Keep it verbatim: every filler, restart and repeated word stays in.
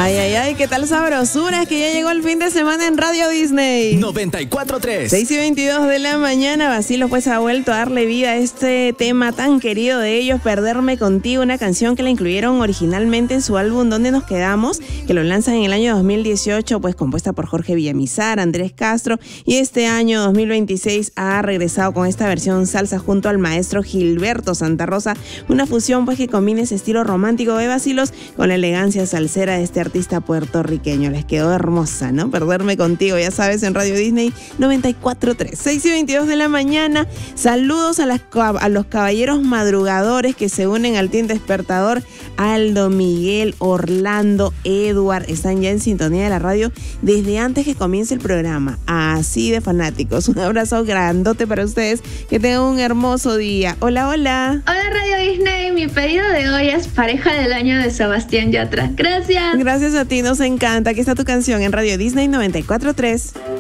Ay, ay, ay, qué tal sabrosura, es que ya llegó el fin de semana en Radio Disney. noventa y cuatro punto tres. seis y veintidós de la mañana, Bacilos pues ha vuelto a darle vida a este tema tan querido de ellos, Perderme Contigo, una canción que la incluyeron originalmente en su álbum Donde Nos Quedamos, que lo lanzan en el año dos mil dieciocho, pues compuesta por Jorge Villamizar, Andrés Castro, y este año dos mil veintiséis ha regresado con esta versión salsa junto al maestro Gilberto Santa Rosa, una fusión pues que combina ese estilo romántico de Bacilos con la elegancia salsera de este artista puertorriqueño. Les quedó hermosa, ¿no? Perderme Contigo, ya sabes, en Radio Disney noventa y cuatro punto tres. seis y veintidós de la mañana. Saludos a, las, a los caballeros madrugadores que se unen al Team Despertador. Aldo, Miguel, Orlando, Edward, están ya en sintonía de la radio desde antes que comience el programa. Así de fanáticos. Un abrazo grandote para ustedes. Que tengan un hermoso día. Hola, hola. Hola Radio Disney, mi pedido de hoy es Pareja del Año de Sebastián Yatra. Gracias. Gracias a ti, nos encanta. Aquí está tu canción en Radio Disney noventa y cuatro punto tres.